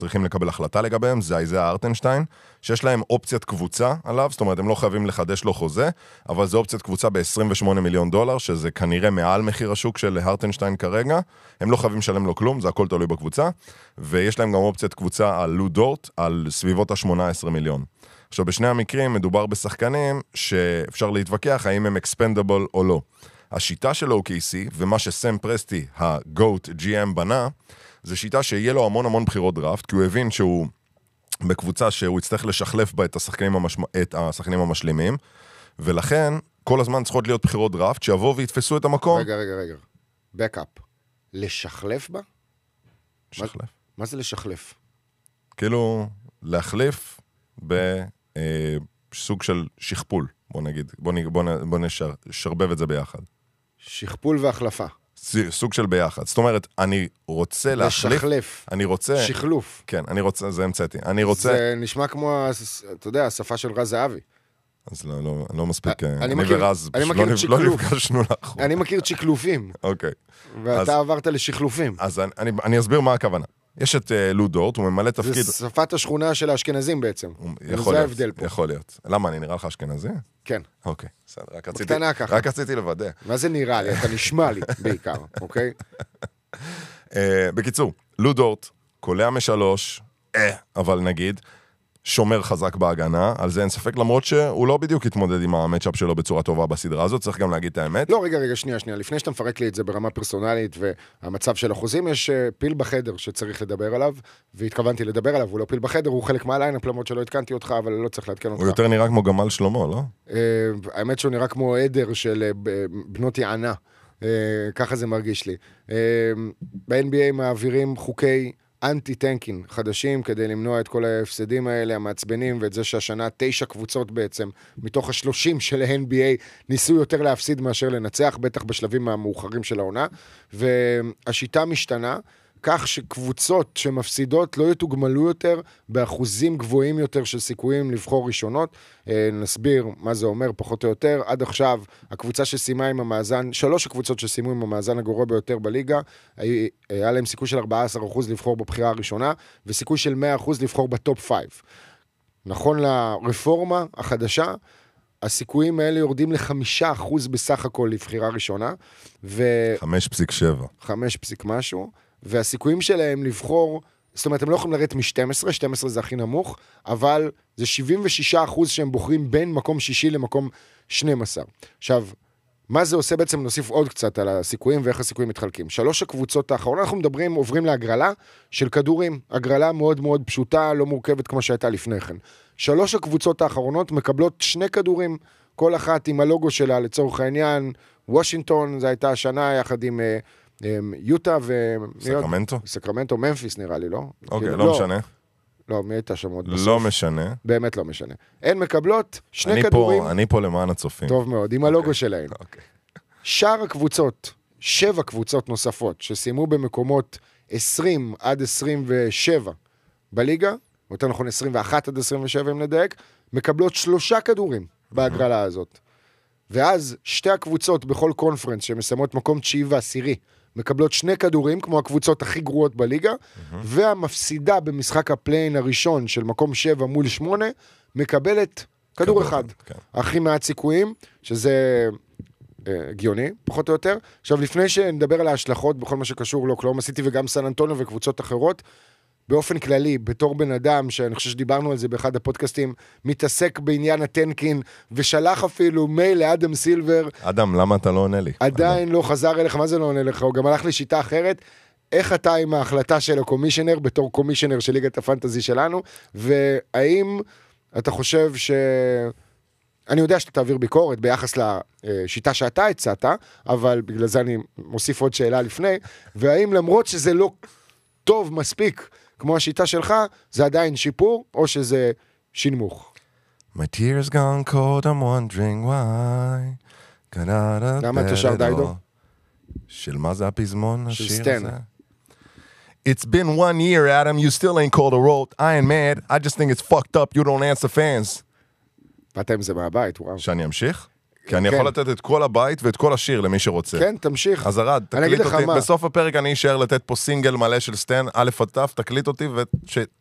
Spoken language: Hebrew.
צריכים לקבל החלטה לגביהם, זה איזיה ארטנשטיין, שיש להם אופציית קבוצה עליו, זאת אומרת, הם לא חייבים לחדש לו חוזה, אבל זה אופציית קבוצה ב$28 מיליון, שזה כנראה מעל מחיר השוק של ארטנשטיין כרגע, הם לא חייבים לשלם לו כלום, זה הכל תלוי בקבוצה, ויש להם גם אופציית קבוצה על לו דורט, על סביבות ה$18 מיליון. עכשיו, בשני המקרים מדובר בשחקנים שאפשר להתווכח האם הם expendable או לא. השיטה של OKC, ומה שסם פרסטי, ה-GOAT GM בנה, זה שיטה שיהיה לו המון בחירות דראפט, כי הוא הבין שהוא בקבוצה שהוא יצטרך לשחלף בה את השחקנים המשלימים, ולכן כל הזמן צריכות להיות בחירות דראפט, שיבואו ויתפסו את המקום. רגע. בקאפ. לשחלף בה? שחלף. מה זה לשחלף? כאילו, להחליף בסוג של שכפול, בוא נגיד. בוא נשרבב את זה ביחד. שכפול והחלפה. סוג של ביחד. זאת אומרת, אני רוצה להחליף. לשחלף. אני רוצה... שחלוף. כן, אני רוצה, זה המצאתי. אני רוצה... זה נשמע כמו, אתה יודע, השפה של רז זהבי. אז לא מספיק, אני ורז לא נפגשנו לאחור. אני מכיר צ'יקלופים. אוקיי. ואתה עברת לשכלופים. אז אני אסביר מה הכוונה. יש את לו דורט, הוא ממלא תפקיד... זה שפת השכונה של האשכנזים בעצם. יכול זה להיות, ההבדל פה. יכול להיות. למה, אני נראה לך אשכנזי? כן. אוקיי, בסדר. רק רציתי לוודא. מה זה נראה לי? אתה נשמע לי בעיקר, אוקיי? בקיצור, לו דורט, קולע משלוש, אבל נגיד, שומר חזק בהגנה, על זה אין ספק, למרות שהוא לא בדיוק התמודד עם המאצ'אפ שלו בצורה טובה בסדרה הזאת, צריך גם להגיד את האמת. לא, רגע, שנייה, לפני שאתה מפרק לי את זה ברמה פרסונלית והמצב של החוזים, יש פיל בחדר שצריך לדבר עליו, והתכוונתי לדבר עליו, הוא לא פיל בחדר, הוא חלק מהליינאפ, למרות שלא התקנתי אותך, אבל לא צריך להתקן אותך. הוא יותר נראה כמו גמל שלמה, לא? האמת שהוא נראה כמו עדר של בנות יענה, ככה זה מרגיש לי. ב-NBA מעבירים חוקי אנטי-טנקין חדשים, כדי למנוע את כל ההפסדים האלה, המעצבנים, ואת זה שהשנה 9 קבוצות בעצם, מתוך ה-30 של ה-NBA, ניסו יותר להפסיד מאשר לנצח, בטח בשלבים המאוחרים של העונה, והשיטה משתנה, כך שקבוצות שמפסידות לא יתוגמלו יותר, באחוזים גבוהים יותר של סיכויים לבחור ראשונות. נסביר מה זה אומר פחות או יותר. עד עכשיו, הקבוצה שסיימה עם המאזן, 3 הקבוצות שסיימו עם המאזן הגרוע ביותר בליגה, היה להם סיכוי של 14% לבחור בבחירה הראשונה, וסיכוי של 100% לבחור בטופ 5. נכון לרפורמה החדשה, הסיכויים האלה יורדים ל5% בסך הכל לבחירה ראשונה, 5.7. 5 משהו. והסיכויים שלהם לבחור, זאת אומרת, הם לא יכולים לרדת מ-12, 12 זה הכי נמוך, אבל זה 76% שהם בוחרים בין מקום 6 למקום 12. עכשיו, מה זה עושה בעצם? נוסיף עוד קצת על הסיכויים ואיך הסיכויים מתחלקים. 3 הקבוצות האחרונות, אנחנו עוברים להגרלה של כדורים, הגרלה מאוד מאוד פשוטה, לא מורכבת כמו שהייתה לפני כן. 3 הקבוצות האחרונות מקבלות 2 כדורים, כל אחת עם הלוגו שלה, לצורך העניין, וושינגטון, זה הייתה השנה יחד עם יוטה סקרמנטו, ממפיס נראה לי, לא? אוקיי, לא משנה. לא, מי הייתה שם עוד בסוף? לא משנה. באמת לא משנה. הן מקבלות 2 כדורים. אני פה למען הצופים. טוב מאוד, עם הלוגו שלהן. שאר הקבוצות, 7 קבוצות נוספות, שסיימו במקומות 20 עד 27 בליגה, או יותר נכון 21 עד 27 אם נדייק, מקבלות 3 כדורים בהגרלה הזאת. ואז 2 הקבוצות בכל קונפרנס שמסיימות מקום 9 ו10 מקבלות 2 כדורים, כמו הקבוצות הכי גרועות בליגה, והמפסידה במשחק הפליין הראשון של מקום 7 מול 8, מקבלת כדור אחד. הכי מעט סיכויים, שזה הגיוני, פחות או יותר. עכשיו, לפני שנדבר על ההשלכות בכל מה שקשור לאוקלהומה סיטי וגם סן אנטוניו וקבוצות אחרות, באופן כללי, בתור בן אדם, שאני חושב שדיברנו על זה באחד הפודקאסטים, מתעסק בעניין הטנקין, ושלח אפילו מייל לאדם סילבר. אדם, למה אתה לא עונה לי? עדיין לא חזר אליך, מה זה לא עונה לך? הוא גם הלך לשיטה אחרת. איך אתה עם ההחלטה של הקומישיונר, בתור קומישיונר של ליגת הפנטזי שלנו, והאם אתה חושב אני יודע שאתה תעביר ביקורת ביחס לשיטה שאתה הצעת, אבל בגלל זה אני מוסיף עוד שאלה לפני, והאם למרות שזה לא טוב מספיק, כמו השיטה שלך, זה עדיין שיפור, או שזה שינמוך? My tears gone cold, I'm wondering why. למה אתה שר דיידו? של מה זה הפזמון? של סטן. It's been 1 year, Adam, you still ain't called a roll. I ain't mad, I just think it's fucked up, you don't answer fans. באת עם זה מהבית, וואו. שאני אמשיך? כי אני יכול לתת את כל הבית ואת כל השיר למי שרוצה. כן, תמשיך. אז ארד, תקליט אותי. בסוף הפרק אני אשאר לתת פה סינגל מלא של סטן, א' עד ת', תקליט אותי